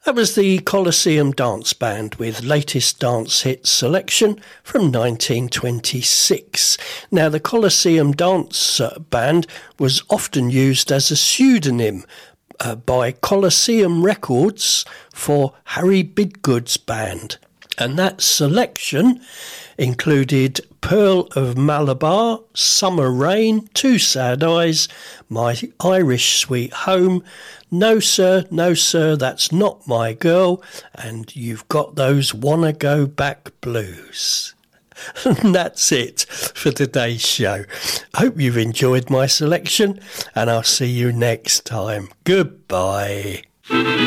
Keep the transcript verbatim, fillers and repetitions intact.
That was the Colosseum Dance Band with latest dance hits selection from nineteen twenty-six. Now, the Colosseum Dance Band was often used as a pseudonym uh, by Colosseum Records for Harry Bidgood's band. And that selection included Pearl of Malabar, Summer Rain, Two Sad Eyes, My Irish Sweet Home, No Sir, No Sir, That's Not My Girl, and You've Got Those Wanna Go Back Blues. And that's it for today's show. I hope you've enjoyed my selection, and I'll see you next time. Goodbye.